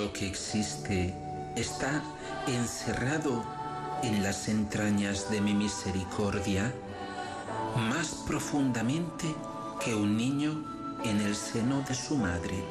lo que existe está encerrado en las entrañas de mi misericordia, más profundamente que un niño en el seno de su madre.